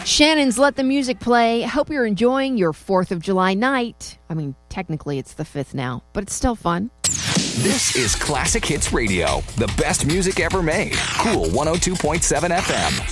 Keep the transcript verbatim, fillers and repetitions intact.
Shannon's Let the Music Play. Hope you're enjoying your fourth of July night. I mean, technically it's the fifth now, but it's still fun. This is Classic Hits Radio, the best music ever made. Cool one oh two point seven F M.